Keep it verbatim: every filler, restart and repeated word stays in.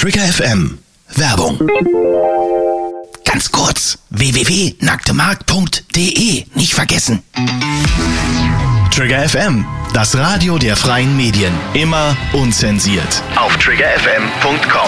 Trigger F M. Werbung. Ganz kurz, w w w punkt nacktemarkt punkt d e, nicht vergessen. Trigger F M, das Radio der freien Medien. Immer unzensiert. Auf trigger f m punkt com.